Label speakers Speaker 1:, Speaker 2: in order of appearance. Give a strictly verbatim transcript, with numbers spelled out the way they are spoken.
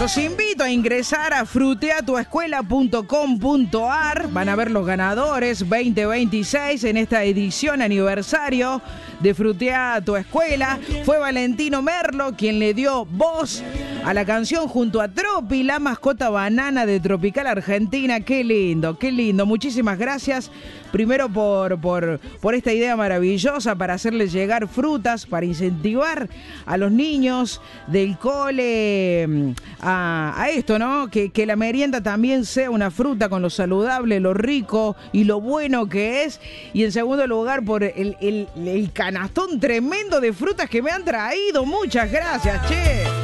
Speaker 1: Los invito a ingresar a frutea tu escuela punto com punto ar. Van a ver los ganadores veinte veintiséis en esta edición aniversario de Frutea tu Escuela. Fue Valentino Merlo quien le dio voz a la canción junto a Tropi, la mascota banana de Tropical Argentina. Qué lindo, qué lindo. Muchísimas gracias. Primero por, por, por esta idea maravillosa para hacerles llegar frutas, para incentivar a los niños del cole a, a esto, ¿no? Que, que la merienda también sea una fruta con lo saludable, lo rico y lo bueno que es. Y en segundo lugar, por el, el, el canastón tremendo de frutas que me han traído. Muchas gracias, che.